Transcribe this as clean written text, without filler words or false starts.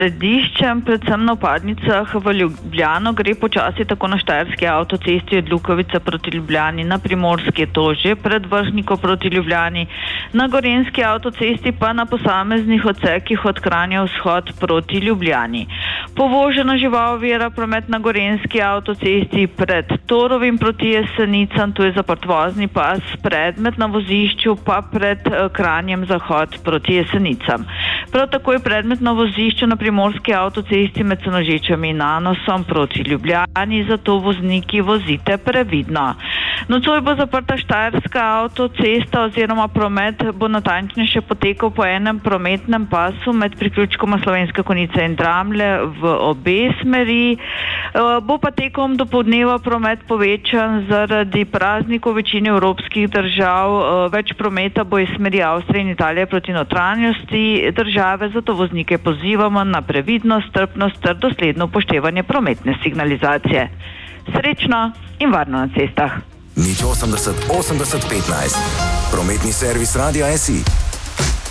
središčem, predvsem na vpadnicah v Ljubljano, gre počasi tako na Štajerski avtocesti od Lukovice proti Ljubljani, na Primorski je to že pred Vrhniko proti Ljubljani, na Gorenjski avtocesti pa na posameznih odsekih od Kranja vzhod proti Ljubljani. Povožena žival ovira promet na Gorenjski avtocesti pred Torovim proti Jesenicam, tu je zaprt vozni pas, predmet na vozišču pa pred Kranjem zahod proti Jesenicam. Prav tako je predmet na vozišču na Primorski avtocesti med Senožečami in Anosom proti Ljubljani, zato vozniki vozite previdno. Nocoj bo zaprta Štajerska avtocesta oziroma promet bo natančneje potekal po enem prometnem pasu med priključkoma Slovenske Konjice in Dramlje v obe smeri. Bo pa tekom dopoldneva promet povečan zaradi praznikov v večini evropskih držav. Več prometa bo iz smeri Avstrije in Italije proti notranjosti države, zato voznike pozivamo na previdnost, strpnost ter dosledno upoštevanje prometne signalizacije. Srečno in varno na cestah. Nič 80 80 15. Prometni servis Radia SI.